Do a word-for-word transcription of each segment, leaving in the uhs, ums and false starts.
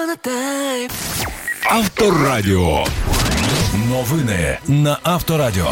Авторадіо. Новини на Авторадіо.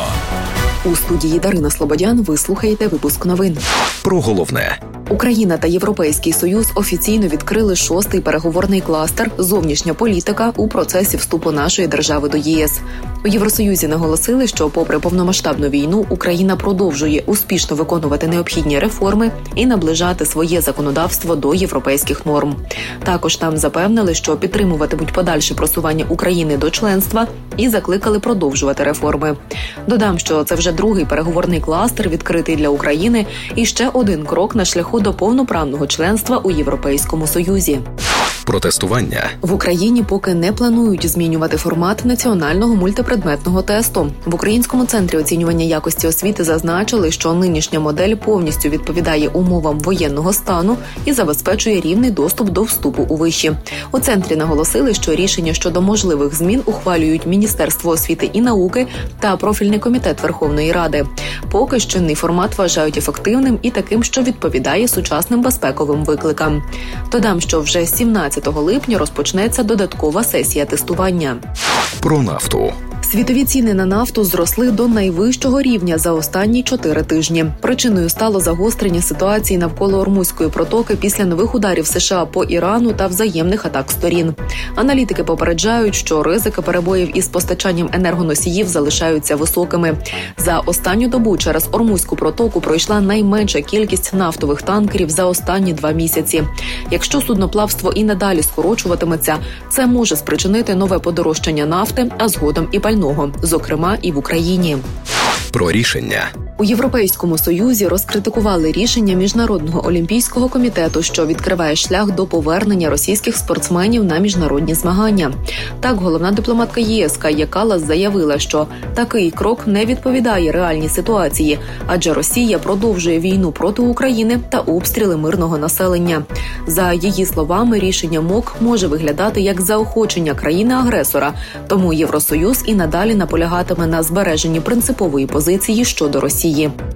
У студії Дарина Слободян ви слухаєте випуск новин. Про головне. Україна та Європейський Союз офіційно відкрили шостий переговорний кластер «Зовнішня політика» у процесі вступу нашої держави до ЄС. У Євросоюзі наголосили, що попри повномасштабну війну Україна продовжує успішно виконувати необхідні реформи і наближати своє законодавство до європейських норм. Також там запевнили, що підтримуватимуть подальше просування України до членства і закликали продовжувати реформи. Додам, що це вже другий переговорний кластер, відкритий для України, і ще один крок на шляху до повноправного членства у Європейському Союзі. Протестування. В Україні поки не планують змінювати формат національного мультипредметного тесту. В Українському центрі оцінювання якості освіти зазначили, що нинішня модель повністю відповідає умовам воєнного стану і забезпечує рівний доступ до вступу у виші. У центрі наголосили, що рішення щодо можливих змін ухвалюють Міністерство освіти і науки та профільний комітет Верховної Ради. Поки чинний формат вважають ефективним і таким, що відповідає сучасним безпековим викликам. Додам, що вже сімнадцятого липня розпочнеться додаткова сесія тестування. Про нафту. Світові ціни на нафту зросли до найвищого рівня за останні чотири тижні. Причиною стало загострення ситуації навколо Ормузької протоки після нових ударів США по Ірану та взаємних атак сторін. Аналітики попереджають, що ризики перебоїв із постачанням енергоносіїв залишаються високими. За останню добу через Ормузьку протоку пройшла найменша кількість нафтових танкерів за останні два місяці. Якщо судноплавство і надалі скорочуватиметься, це може спричинити нове подорожчання нафти, а згодом і пального, зокрема і в Україні. Про рішення. У Європейському Союзі розкритикували рішення Міжнародного олімпійського комітету, що відкриває шлях до повернення російських спортсменів на міжнародні змагання. Так, головна дипломатка ЄС Кая Каллас заявила, що такий крок не відповідає реальній ситуації, адже Росія продовжує війну проти України та обстріли мирного населення. За її словами, рішення МОК може виглядати як заохочення країни-агресора, тому Євросоюз і надалі наполягатиме на збереженні принципової позиції щодо Росії.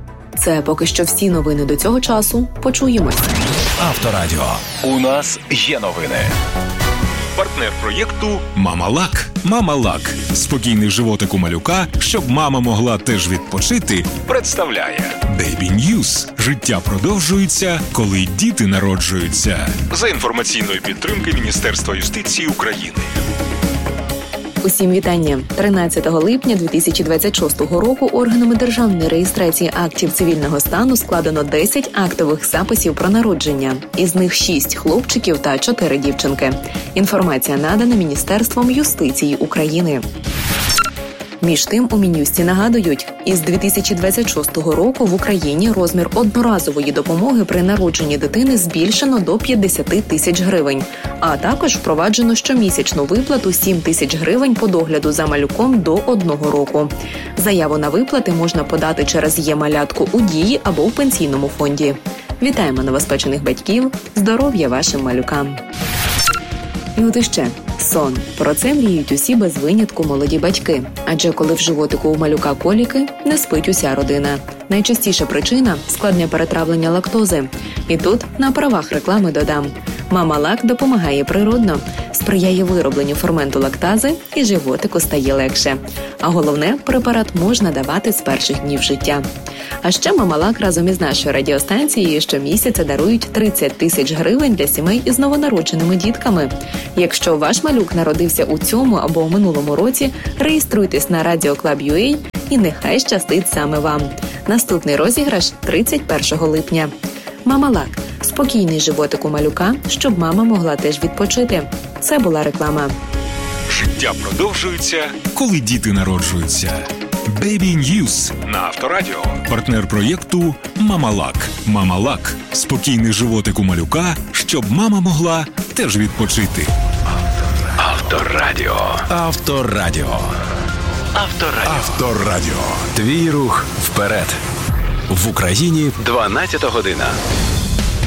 Це поки що всі новини до цього часу. Почуємось. Авторадіо. У нас є новини. Партнер проєкту «Мама-Лак». «Мама-Лак» – спокійний животик у малюка, щоб мама могла теж відпочити, представляє Baby News. Життя продовжується, коли діти народжуються. За інформаційної підтримки Міністерства юстиції України. Усім вітання. тринадцятого липня дві тисячі двадцять шостого року органами державної реєстрації актів цивільного стану складено десять актових записів про народження. Із них шість хлопчиків та чотири дівчинки. Інформація надана Міністерством юстиції України. Між тим, у Мін'юсті нагадують, із дві тисячі двадцять шостого року в Україні розмір одноразової допомоги при народженні дитини збільшено до п'ятдесят тисяч гривень, а також впроваджено щомісячну виплату сім тисяч гривень по догляду за малюком до одного року. Заяву на виплати можна подати через «Є-малятко» у Дії або в пенсійному фонді. Вітаємо новоспечених батьків, здоров'я вашим малюкам. І от іще. Сон. Про це мріють усі без винятку молоді батьки. Адже коли в животику у малюка коліки, не спить уся родина. Найчастіша причина – складне перетравлення лактози. І тут на правах реклами додам. Мама-Лак допомагає природно, сприяє виробленню ферменту лактази і животику стає легше. А головне, препарат можна давати з перших днів життя. А ще Мама-Лак разом із нашою радіостанцією щомісяця дарують тридцять тисяч гривень для сімей із новонародженими дітками. Якщо ваш малюк народився у цьому або у минулому році, реєструйтесь на радіо клаб крапка ю а і нехай щастить саме вам. Наступний розіграш тридцять першого липня. Мама-Лак. Спокійний животик у малюка, щоб мама могла теж відпочити. Це була реклама. Життя продовжується, коли діти народжуються. Baby News на Авторадіо. Партнер проєкту «Мама-Лак». «Мама-Лак» – спокійний животик у малюка, щоб мама могла теж відпочити. Авторадіо. Авторадіо. Авторадіо. Авторадіо. Твій рух вперед. В Україні дванадцята година.